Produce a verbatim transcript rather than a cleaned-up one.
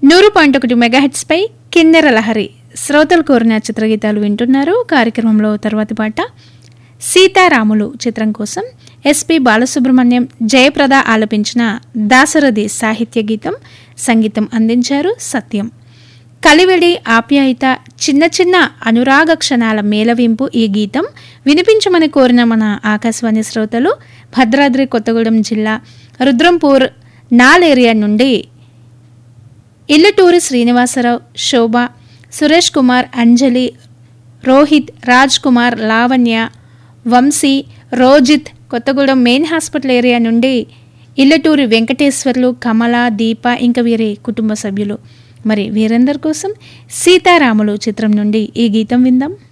నూరు పాయింట్ ఒకటి మెగాహెట్స్పై కిన్నెర లహరి శ్రోతలు కోరిన చిత్రగీతాలు వింటున్నారు. కార్యక్రమంలో తర్వాతి పాట సీతారాములు చిత్రం కోసం ఎస్పి బాలసుబ్రహ్మణ్యం, జయప్రద ఆలపించిన దాశరథి సాహిత్య గీతం. సంగీతం అందించారు సత్యం. కలివిడి ఆప్యాయత, చిన్న చిన్న అనురాగ క్షణాల మేళవింపు ఈ గీతం వినిపించమని కోరిన మన ఆకాశవాణి శ్రోతలు భద్రాద్రి కొత్తగూడెం జిల్లా రుద్రంపూర్ నాల్ ఏరియా నుండి ఇల్లటూరి శ్రీనివాసరావు, శోభ, సురేష్ కుమార్, అంజలి, Rohit, Raj Kumar, Lavanya, Vamsi, రోజిత్, Kothagudem main hospital area నుండి ఇల్లటూరి వెంకటేశ్వర్లు, కమల, దీప ఇంకా వీరి కుటుంబ సభ్యులు. మరి వీరందరి కోసం సీతారాములు చిత్రం నుండి ఈ గీతం విందాం.